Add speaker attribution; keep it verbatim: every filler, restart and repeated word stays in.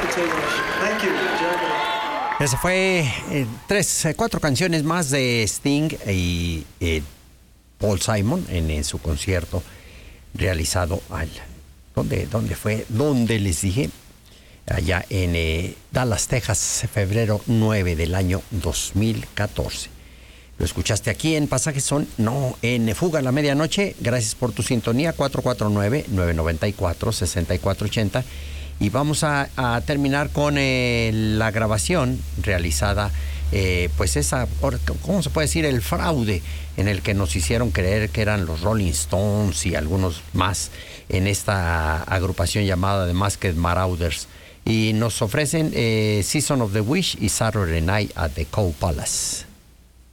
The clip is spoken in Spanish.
Speaker 1: take much. Thank you, Germany.
Speaker 2: Esa fue eh, tres, eh, cuatro canciones más de Sting y eh, Paul Simon en, en su concierto realizado al... ¿Dónde, dónde fue? ¿Dónde les dije? Allá en eh, Dallas, Texas, febrero nueve del año dos mil catorce. Lo escuchaste aquí en Pasajes Son, no, en Fuga a la Medianoche. Gracias por tu sintonía, cuatro cuatro nueve, nueve nueve cuatro, seis cuatro ocho cero. Y vamos a, a terminar con eh, la grabación realizada, eh, pues esa, ¿cómo se puede decir? El fraude en el que nos hicieron creer que eran los Rolling Stones y algunos más en esta agrupación llamada The Masked Marauders. Y nos ofrecen eh, Season of the Wish y Saturday Night at the Cow Palace.